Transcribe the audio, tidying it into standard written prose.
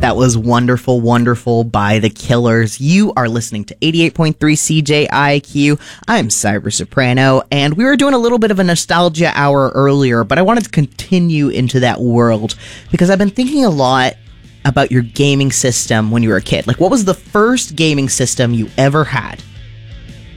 That was Wonderful, Wonderful by The Killers. You are listening to 88.3 CJIQ. I'm Cyber Soprano, and we were doing a little bit of a nostalgia hour earlier, but I wanted to continue into that world because I've been thinking a lot about your gaming system when you were a kid. Like, what was the first gaming system you ever had?